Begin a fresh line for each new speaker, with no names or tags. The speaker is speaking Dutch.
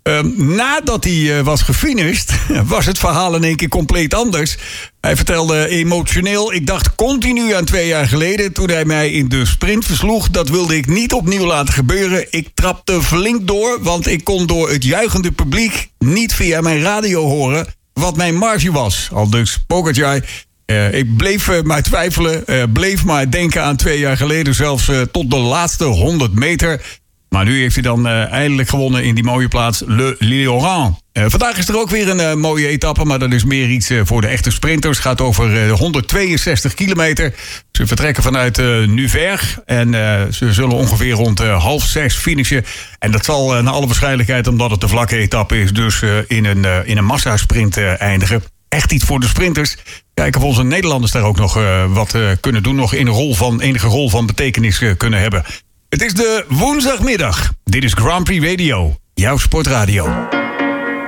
Nadat hij was gefinished, was het verhaal in één keer compleet anders. Hij vertelde emotioneel: ik dacht continu aan 2 jaar geleden toen hij mij in de sprint versloeg. Dat wilde ik niet opnieuw laten gebeuren. Ik trapte flink door, want ik kon door het juichende publiek niet via mijn radio horen wat mijn marge was. Aldus Pogacar. Ik bleef maar twijfelen, bleef maar denken aan 2 jaar geleden, zelfs tot de laatste 100 meter. Maar nu heeft hij dan eindelijk gewonnen in die mooie plaats Le Lioran. Vandaag is er ook weer een mooie etappe, maar dat is meer iets voor de echte sprinters. Het gaat over 162 kilometer. Ze vertrekken vanuit Nevers en ze zullen ongeveer rond 5:30 finishen. En dat zal naar alle waarschijnlijkheid, omdat het een vlakke etappe is, dus in een massasprint eindigen. Echt iets voor de sprinters. Kijken of onze Nederlanders daar ook nog wat kunnen doen. Nog enige rol van betekenis kunnen hebben. Het is de woensdagmiddag. Dit is Grand Prix Radio, jouw sportradio.